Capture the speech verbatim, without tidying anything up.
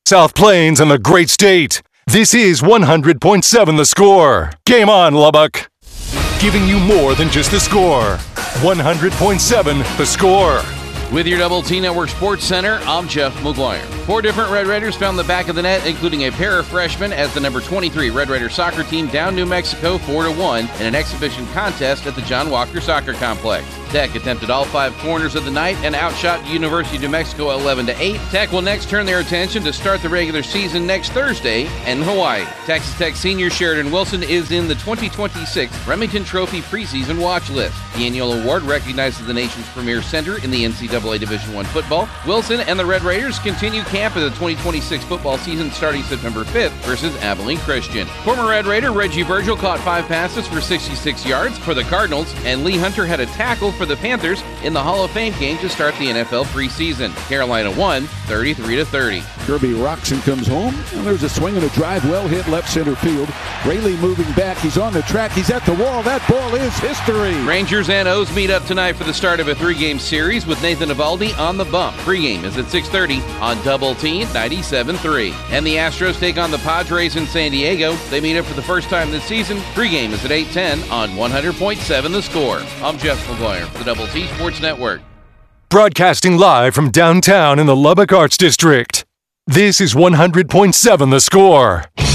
South Plains and the great state. This is one hundred point seven The Score. Game on, Lubbock. Giving you more than just the score. one hundred point seven The Score. With your Double T Network Sports Center, I'm Jeff McGuire. Four different Red Raiders found the back of the net, including a pair of freshmen as the number twenty-three Red Raider soccer team down New Mexico four to one in an exhibition contest at the John Walker Soccer Complex. Tech attempted all five corners of the night and outshot University of New Mexico eleven to eight. Tech will next turn their attention to start the regular season next Thursday in Hawaii. Texas Tech senior Sheridan Wilson is in the twenty twenty-six Remington Trophy preseason watch list. The annual award recognizes the nation's premier center in the N C double A Division I football. Wilson and the Red Raiders continue camp of the twenty twenty-six football season starting September fifth versus Abilene Christian. Former Red Raider Reggie Virgil caught five passes for sixty-six yards for the Cardinals, and Lee Hunter had a tackle for the Panthers in the Hall of Fame game to start the N F L preseason. Carolina won thirty-three to thirty. Kirby Roxon comes home, and there's a swing and a drive, well hit left center field. Rayleigh moving back, he's on the track, he's at the wall, that ball is history. Rangers and O's meet up tonight for the start of a three-game series with Nathan Eovaldi on the bump. Pre-game is at six thirty on Double T ninety-seven point three. And the Astros take on the Padres in San Diego. They meet up for the first time this season. Pre-game is at eight ten on one hundred point seven The Score. I'm Jeff McGuire for the Double T Sports Network. Broadcasting live from downtown in the Lubbock Arts District. This is one hundred point seven The Score.